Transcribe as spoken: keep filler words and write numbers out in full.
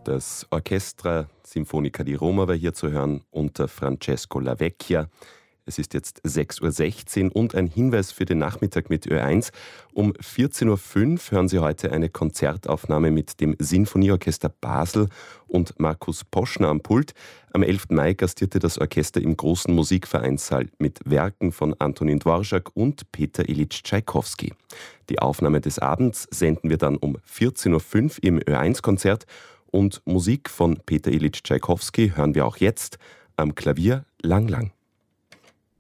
Das Orchestra Sinfonica di Roma war hier zu hören unter Francesco Lavecchia. Es ist jetzt sechs Uhr sechzehn und ein Hinweis für den Nachmittag mit Ö eins. Um vierzehn Uhr fünf hören Sie heute eine Konzertaufnahme mit dem Sinfonieorchester Basel und Markus Poschner am Pult. Am elften Mai gastierte das Orchester im großen Musikvereinssaal mit Werken von Antonin Dvorak und Peter Ilyich Tschaikowski. Die Aufnahme des Abends senden wir dann um vierzehn Uhr fünf im Ö eins Konzert und Musik von Peter Ilyich Tschaikowski hören wir auch jetzt am Klavier Lang Lang.